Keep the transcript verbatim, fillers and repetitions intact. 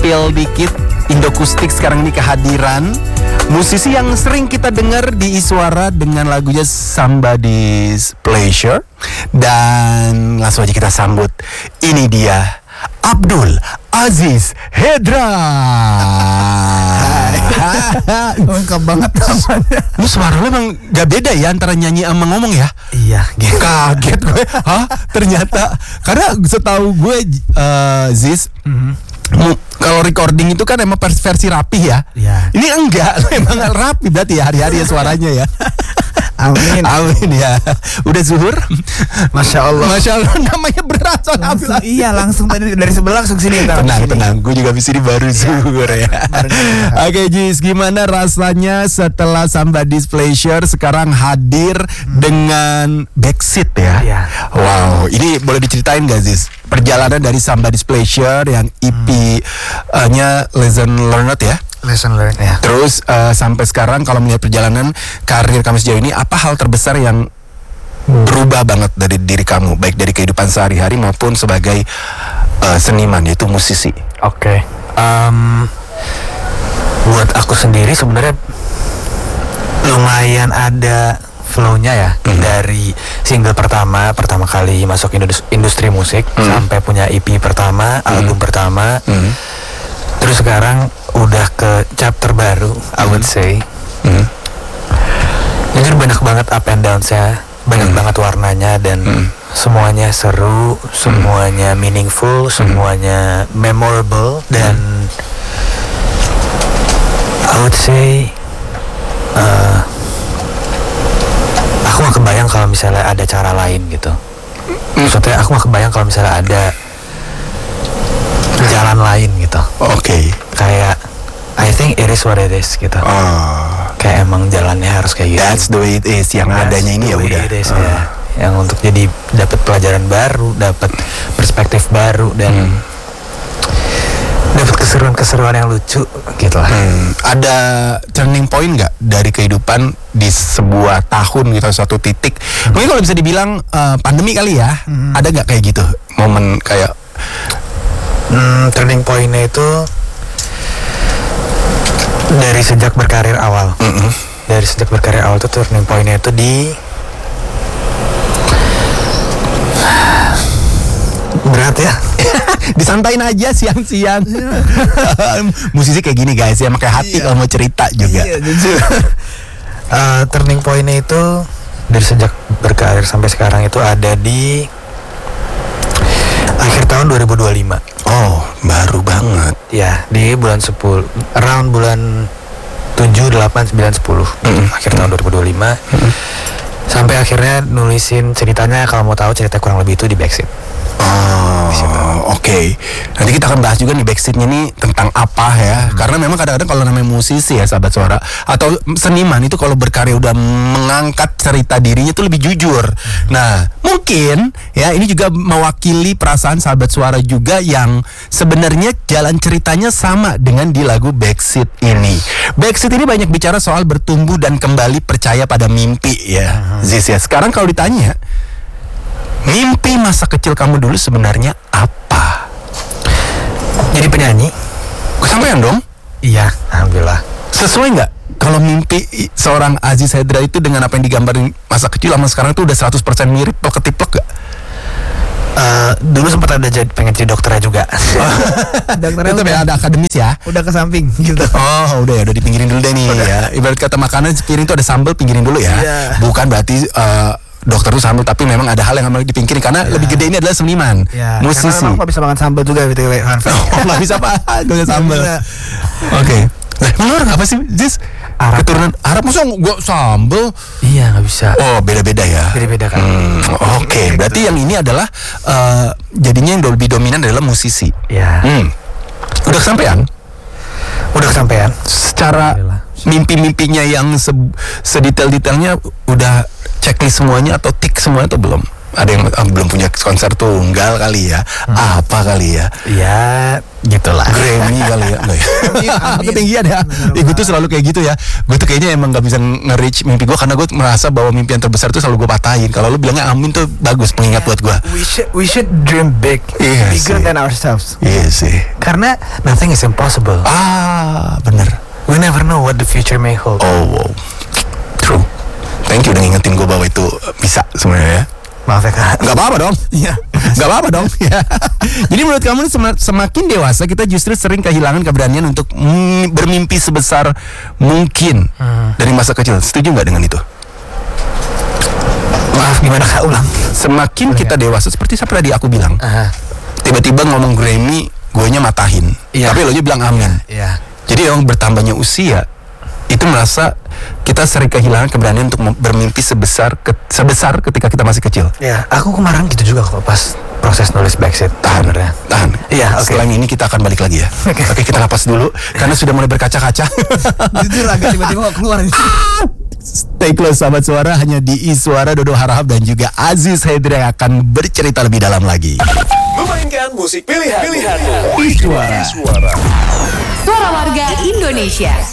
spill dikit, Indokustik sekarang ini kehadiran musisi yang sering kita dengar di Iswara dengan lagunya Somebody's Pleasure. Dan langsung aja kita sambut, ini dia Abdul Aziz Hendra. Lengkap banget namanya. Lu suara lu emang gak beda ya antara nyanyi sama ngomong ya? Iya, gitu. Kaget gue. Hah? Ternyata. Karena setahu gue uh, Ziz, mm-hmm. kalau recording itu kan emang versi rapi ya. Iya. Ini enggak, emang rapi berarti ya hari-hari ya suaranya ya. Amin. Amin ya. Udah zuhur? Masya Allah. Masya Allah, namanya berat soalnya. Langsung, iya langsung tadi dari sebelah langsung sini. Tenang, tenang. Gue juga abis ini baru zuhur ya. Oke Jis, gimana rasanya setelah Somebody's Pleasure sekarang hadir hmm. dengan Backseat ya? Iya. Wow, ini boleh diceritain gak Jis? Perjalanan dari Somebody's Pleasure yang E P-nya hmm. Lesson Learned ya? Lesson learned ya. Terus uh, sampai sekarang kalau melihat perjalanan karir kamu sejauh ini, apa hal terbesar yang berubah banget dari diri kamu, baik dari kehidupan sehari-hari maupun sebagai uh, seniman, yaitu musisi? Oke. Okay. Um, buat aku sendiri sebenarnya lumayan ada flow-nya ya, mm-hmm. dari single pertama pertama kali masuk industri, industri musik, mm-hmm. sampai punya E P pertama, mm-hmm. album pertama. Mm-hmm. Terus sekarang udah ke chapter baru, I would say. Mm. Jujur banyak banget up and down-nya, banyak mm. banget warnanya, dan mm. semuanya seru, semuanya mm. meaningful, semuanya mm. memorable, dan mm. I would say uh, aku gak kebayang kalau misalnya ada cara lain gitu. Maksudnya aku gak kebayang kalau misalnya ada jalan lain gitu. Oke. Okay. Kayak I think it is what it is gitu. Oh. Kayak emang jalannya harus kayak gitu. That's the way it is. Yang That's adanya ini ya udah. Oh. Ya. Yang untuk jadi dapat pelajaran baru, dapat perspektif baru, dan hmm. dapat keseruan-keseruan yang lucu gitu lah. Hmm. Ada turning point nggak dari kehidupan di sebuah tahun gitu, suatu titik? Hmm. Mungkin kalau bisa dibilang uh, pandemi kali ya. Hmm. Ada nggak kayak gitu momen kayak? Hmm, turning point-nya itu dari sejak berkarir awal. Mm-hmm. Dari sejak berkarir awal itu turning point-nya itu di berat ya. Disantain aja siang-siang. Musisi kayak gini guys ya, pakai hati iya. kalau mau cerita juga. Iya, uh, turning point-nya itu dari sejak berkarir sampai sekarang itu ada di akhir tahun dua ribu dua puluh lima. Oh, baru banget. Ya, di bulan sepuluh, around bulan tujuh, delapan, sembilan, sepuluh. Mm-hmm. Akhir tahun dua ribu dua puluh lima. Mm-hmm. Sampai akhirnya nulisin ceritanya, kalau mau tahu cerita kurang lebih itu di Backseat. Oh, oke. Okay. Nanti kita akan bahas juga nih Backseatnya nih tentang apa ya. Hmm. Karena memang kadang-kadang kalau namanya musisi ya sahabat suara atau seniman itu kalau berkarya udah mengangkat cerita dirinya itu lebih jujur. Hmm. Nah, mungkin ya ini juga mewakili perasaan sahabat suara juga yang sebenarnya jalan ceritanya sama dengan di lagu Backseat ini. Backseat ini banyak bicara soal bertumbuh dan kembali percaya pada mimpi ya. Hmm. Ziz ya. Sekarang kalau ditanya, mimpi masa kecil kamu dulu sebenarnya apa? Jadi penyanyi. Kesampaian dong? Iya, alhamdulillah. Sesuai nggak kalau mimpi seorang Aziz Hendra itu dengan apa yang digambarin masa kecil sama sekarang itu udah seratus persen mirip plek ketiplek gak? Uh, dulu sempat ada jadi, pengen jadi dokternya juga. Dokternya itu ada akademis ya? Udah ke samping gitu. Oh udah ya, udah dipinggirin dulu deh nih udah. Ya. Ibarat kata makanan sepiring itu ada sambal, pinggirin dulu ya. Yeah. Bukan berarti uh, dokter tuh sambal, tapi memang ada hal yang harus dipingkirin karena ya. Lebih gede ini adalah seniman, ya. Musisi. Karena memang bisa makan sambal juga gitu. Oh, nggak bisa apa? Gak bisa sambal. Oke. Lah, menurut apa sih, Ziz? Arab. Keturunan Arab, masa gua sambal? Iya, nggak bisa. Oh, beda-beda ya. Beda-beda kan. Hmm, Oke, okay. Berarti yang ini adalah uh, jadinya yang lebih dominan adalah musisi. Ya. Hmm. Udah kesampean? Udah kesampean. Secara mimpi-mimpinya yang se- sedetail-detailnya udah checklist semuanya atau tick semuanya atau belum? Ada yang uh, belum punya konser tunggal kali ya. Hmm. Apa kali ya? Ya gitulah. Grammy kali ya. Enggak ya. Ketinggian ya. Ya gue tuh selalu kayak gitu ya. Gue tuh kayaknya emang gak bisa nge-reach mimpi gue karena gue merasa bahwa mimpi yang terbesar tuh selalu gue patahin. Kalau lu bilangnya amin tuh bagus pengingat buat gue. We should we should dream big, iya bigger sih. than ourselves. Iya sih. Karena nothing is impossible. Ah, bener. We never know what the future may hold. Oh, wow. True. Thank you udah ngingetin gue bahwa itu bisa sebenarnya ya. Maaf ya kak. Gak apa-apa dong. Iya. Gak apa-apa dong. Ya. Jadi menurut kamu sem- semakin dewasa kita justru sering kehilangan keberanian untuk mm, bermimpi sebesar mungkin hmm. dari masa kecil. Setuju nggak dengan itu? Maaf gimana kak, ulang. Semakin Boleh kita ya? dewasa seperti siapa tadi aku bilang. Uh-huh. Tiba-tiba ngomong Grammy, guanya matahin. Yeah. Tapi lo nya bilang amin. Yeah. Jadi yang bertambahnya usia itu merasa kita sering kehilangan keberanian untuk bermimpi sebesar ke, sebesar ketika kita masih kecil. Ya, aku kemarin gitu juga kok pas proses nulis Backseat. Tahan, sebenarnya. tahan. Iya, oke. Okay. Setelah ini kita akan balik lagi ya. Oke, okay. Kita napas dulu karena sudah mulai berkaca-kaca. Jujur agak tiba-tiba keluar. Stay close sahabat suara, hanya di iSuara. Dodo Harahap dan juga Aziz Hendri yang akan bercerita lebih dalam lagi. Memainkan musik pilihan. Pilihan. iSuara. iSuara. Suara warga Indonesia.